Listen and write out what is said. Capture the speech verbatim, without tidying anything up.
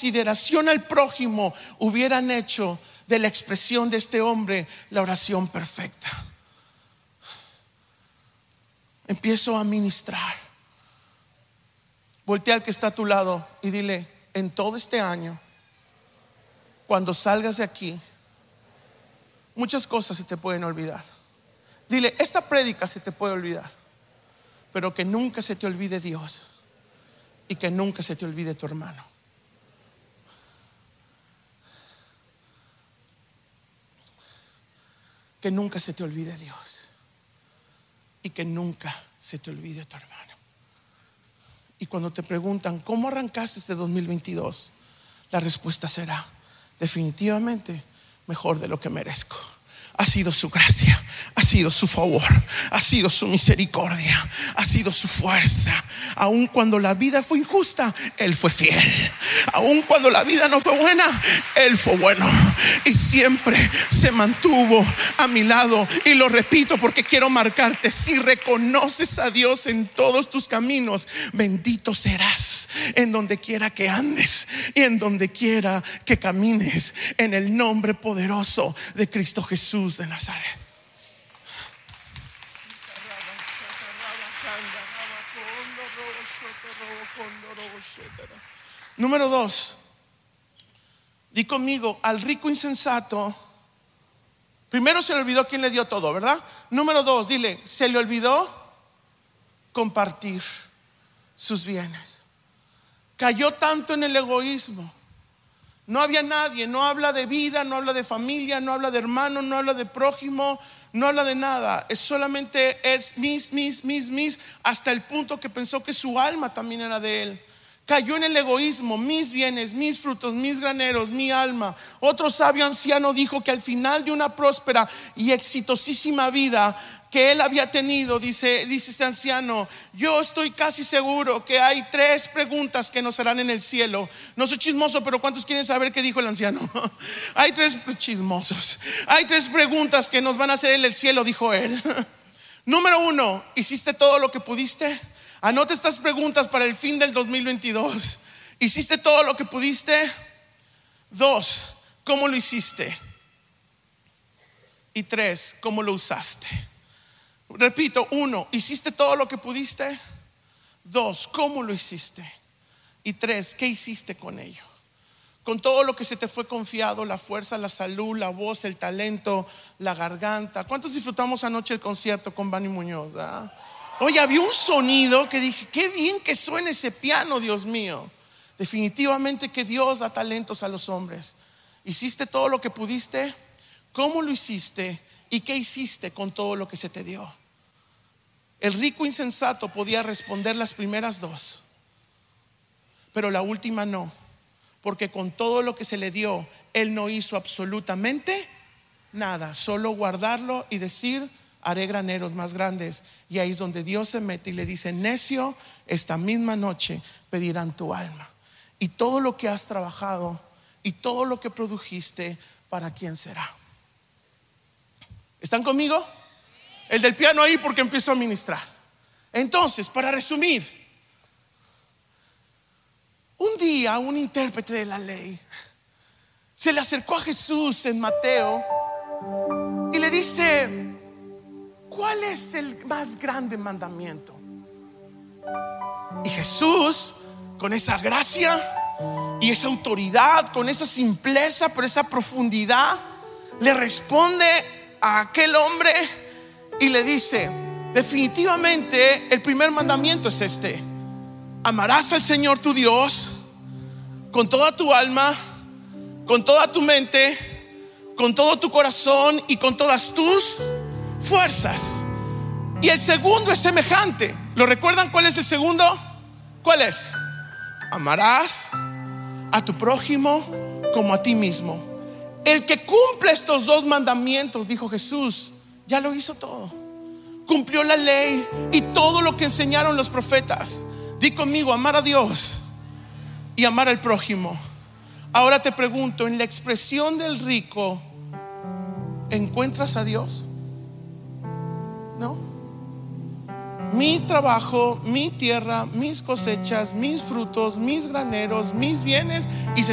consideración al prójimo hubieran hecho de la expresión de este hombre la oración perfecta. Empiezo a ministrar. Voltea al que está a tu lado y dile: en todo este año, cuando salgas de aquí, muchas cosas se te pueden olvidar. Dile: esta prédica se te puede olvidar, pero que nunca se te olvide Dios y que nunca se te olvide tu hermano. Que nunca se te olvide Dios y que nunca se te olvide tu hermano. Y cuando te preguntan ¿cómo arrancaste este dos mil veintidós?, la respuesta será: definitivamente mejor de lo que merezco. Ha sido su gracia, ha sido su favor, ha sido su misericordia, ha sido su fuerza. Aun cuando la vida fue injusta, Él fue fiel. Aun cuando la vida no fue buena, Él fue bueno y siempre se mantuvo a mi lado. Y lo repito porque quiero marcarte: si reconoces a Dios en todos tus caminos, bendito serás en donde quiera que andes y en donde quiera que camines, en el nombre poderoso de Cristo Jesús de Nazaret. Número dos, di conmigo: al rico insensato, primero se le olvidó quién le dio todo, ¿verdad? Número dos, dile: se le olvidó compartir sus bienes. Cayó tanto en el egoísmo. No había nadie, no habla de vida, no habla de familia, no habla de hermano, no habla de prójimo, no habla de nada. Es solamente es mis, mis, mis, mis, hasta el punto que pensó que su alma también era de él. Cayó en el egoísmo: mis bienes, mis frutos, mis graneros, mi alma. Otro sabio anciano dijo que al final de una próspera y exitosísima vida que él había tenido, dice, dice este anciano: yo estoy casi seguro que hay tres preguntas que nos harán en el cielo. No soy chismoso, pero ¿cuántos quieren saber qué dijo el anciano? Hay tres chismosos. Hay tres preguntas que nos van a hacer en el cielo, dijo él. Número uno: ¿hiciste todo lo que pudiste? Anota estas preguntas para el fin del dos mil veintidós. ¿Hiciste todo lo que pudiste? Dos: ¿cómo lo hiciste? Y tres: ¿cómo lo usaste? Repito: uno, ¿hiciste todo lo que pudiste? Dos, ¿cómo lo hiciste? Y tres, ¿qué hiciste con ello? Con todo lo que se te fue confiado: la fuerza, la salud, la voz, el talento, la garganta. ¿Cuántos disfrutamos anoche el concierto con Bani Muñoz? ¿Ah? Oye, había un sonido que dije: qué bien que suena ese piano, Dios mío. Definitivamente que Dios da talentos a los hombres. ¿Hiciste todo lo que pudiste? ¿Cómo lo hiciste? ¿Y qué hiciste con todo lo que se te dio? El rico insensato podía responder las primeras dos, pero la última no, porque con todo lo que se le dio, él no hizo absolutamente nada, solo guardarlo y decir: haré graneros más grandes. Y ahí es donde Dios se mete y le dice: necio, esta misma noche pedirán tu alma. Y todo lo que has trabajado y todo lo que produjiste, ¿para quién será? ¿Están conmigo? El del piano ahí, porque empiezo a ministrar. Entonces, para resumir, un día un intérprete de la ley se le acercó a Jesús en Mateo y le dice: ¿cuál es el más grande mandamiento? Y Jesús, con esa gracia y esa autoridad, con esa simpleza, pero esa profundidad, le responde a aquel hombre y le dice: definitivamente el primer mandamiento es este: amarás al Señor tu Dios con toda tu alma, con toda tu mente, con todo tu corazón y con todas tus fuerzas. Y el segundo es semejante. ¿Lo recuerdan cuál es el segundo? ¿Cuál es? Amarás a tu prójimo como a ti mismo. El que cumple estos dos mandamientos, dijo Jesús, ya lo hizo todo. Cumplió la ley y todo lo que enseñaron los profetas. Di conmigo: amar a Dios y amar al prójimo. Ahora te pregunto, en la expresión del rico, ¿encuentras a Dios? No. Mi trabajo, mi tierra, mis cosechas, mis frutos, mis graneros, mis bienes, y se